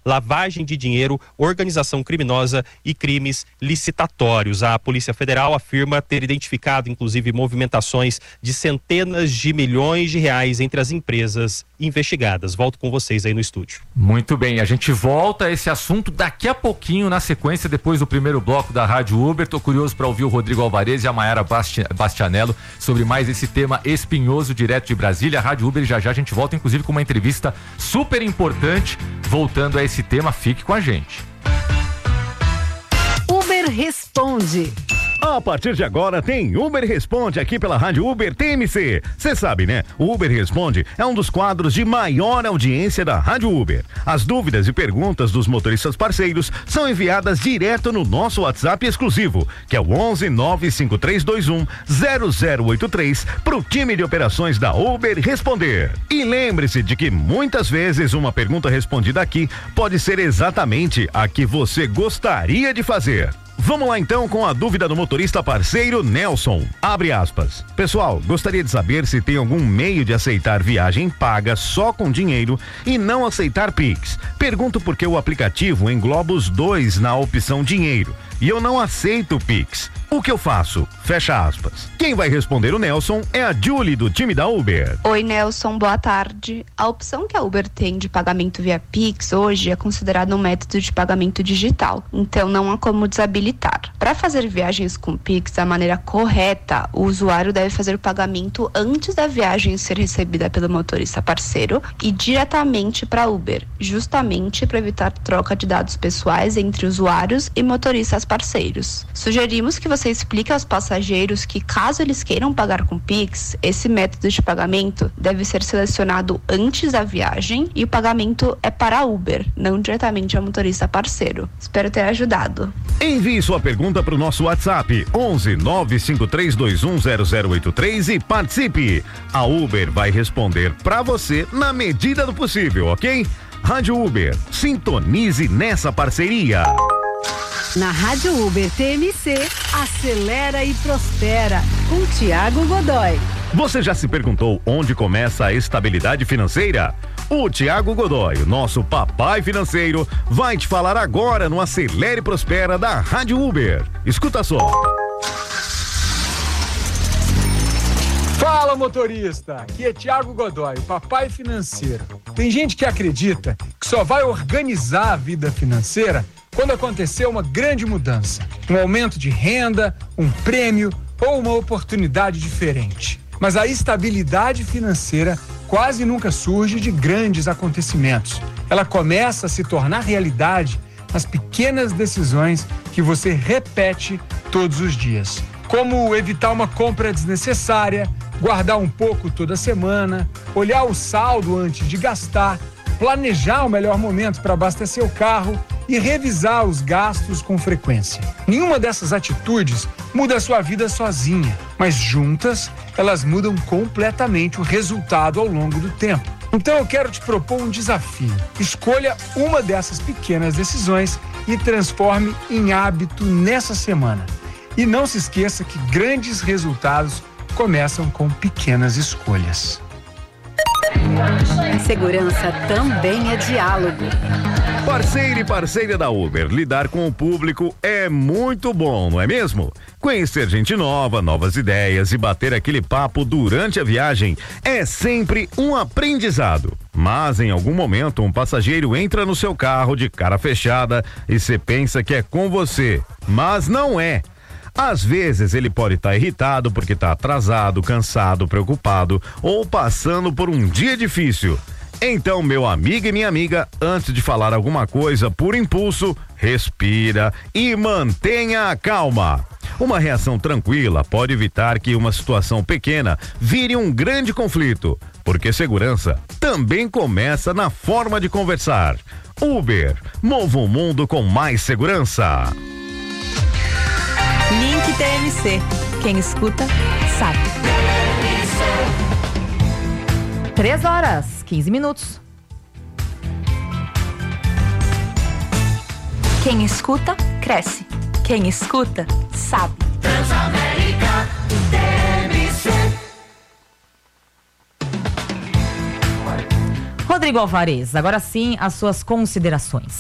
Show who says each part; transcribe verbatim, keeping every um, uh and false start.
Speaker 1: lavagem de dinheiro, organização criminosa e crimes licitatórios. A Polícia Federal afirma ter identificado, inclusive, movimentações de centenas de milhões de reais entre as empresas investigadas. Volto com vocês aí no estúdio.
Speaker 2: Muito bem, a gente volta a esse assunto daqui a pouquinho, na sequência, depois do primeiro bloco da Rádio Uber. Tô curioso para ouvir o Rodrigo Alvarez e a Mayara Basti- Bastianello sobre mais esse tema espinhoso direto de Brasília. A Rádio Uber, já já a gente volta, inclusive, com uma entrevista super importante voltando a esse tema. Fique com a gente.
Speaker 3: Uber Responde.
Speaker 4: A partir de agora tem Uber Responde aqui pela Rádio Uber T M C. Você sabe, né? O Uber Responde é um dos quadros de maior audiência da Rádio Uber. As dúvidas e perguntas dos motoristas parceiros são enviadas direto no nosso WhatsApp exclusivo, que é o onze nove cinco três dois um zero zero oito três, pro time de operações da Uber responder. E lembre-se de que muitas vezes uma pergunta respondida aqui pode ser exatamente a que você gostaria de fazer. Vamos lá então com a dúvida do motorista parceiro Nelson. Abre aspas. Pessoal, gostaria de saber se tem algum meio de aceitar viagem paga só com dinheiro e não aceitar Pix. Pergunto porque o aplicativo engloba os dois na opção dinheiro e eu não aceito o Pix. O que eu faço? Fecha aspas. Quem vai responder o Nelson é a Julie do time da Uber.
Speaker 5: Oi Nelson, boa tarde. A opção que a Uber tem de pagamento via Pix hoje é considerada um método de pagamento digital, então não há como desabilitar. Para fazer viagens com Pix da maneira correta, o usuário deve fazer o pagamento antes da viagem ser recebida pelo motorista parceiro e diretamente para a Uber, justamente para evitar troca de dados pessoais entre usuários e motoristas parceiros. Sugerimos que você explique aos passageiros que, caso eles queiram pagar com Pix, esse método de pagamento deve ser selecionado antes da viagem e o pagamento é para a Uber, não diretamente ao motorista parceiro. Espero ter ajudado.
Speaker 4: Envie sua pergunta para o nosso WhatsApp onze nove cinco três dois um zero zero oito três e participe. A Uber vai responder para você na medida do possível, ok? Rádio Uber, sintonize nessa parceria.
Speaker 3: Na Rádio Uber T M C, acelera e prospera, com Tiago Godoy.
Speaker 4: Você já se perguntou onde começa a estabilidade financeira? O Tiago Godoy, nosso papai financeiro, vai te falar agora no Acelere e Prospera da Rádio Uber. Escuta só.
Speaker 6: Fala, motorista! Aqui é Tiago Godoy, o papai financeiro. Tem gente que acredita que só vai organizar a vida financeira quando acontecer uma grande mudança, um aumento de renda, um prêmio ou uma oportunidade diferente. Mas a estabilidade financeira quase nunca surge de grandes acontecimentos. Ela começa a se tornar realidade nas pequenas decisões que você repete todos os dias. Como evitar uma compra desnecessária, guardar um pouco toda semana, olhar o saldo antes de gastar, planejar o melhor momento para abastecer o carro e revisar os gastos com frequência. Nenhuma dessas atitudes muda a sua vida sozinha, mas juntas elas mudam completamente o resultado ao longo do tempo. Então eu quero te propor um desafio. Escolha uma dessas pequenas decisões e transforme em hábito nessa semana. E não se esqueça que grandes resultados começam com pequenas escolhas.
Speaker 3: Segurança também é diálogo.
Speaker 4: Parceiro e parceira da Uber, lidar com o público é muito bom, não é mesmo? Conhecer gente nova, novas ideias e bater aquele papo durante a viagem é sempre um aprendizado. Mas em algum momento um passageiro entra no seu carro de cara fechada e você pensa que é com você, mas não é. Às vezes ele pode estar irritado porque está atrasado, cansado, preocupado ou passando por um dia difícil. Então, meu amigo e minha amiga, antes de falar alguma coisa por impulso, respira e mantenha a calma. Uma reação tranquila pode evitar que uma situação pequena vire um grande conflito, porque segurança também começa na forma de conversar. Uber, mova o mundo com mais segurança.
Speaker 7: Link T M C. Quem escuta, sabe. Três horas, quinze minutos. Quem escuta, cresce. Quem escuta, sabe.
Speaker 8: Transamérica T M C.
Speaker 7: Rodrigo Alvarez, agora sim as suas considerações.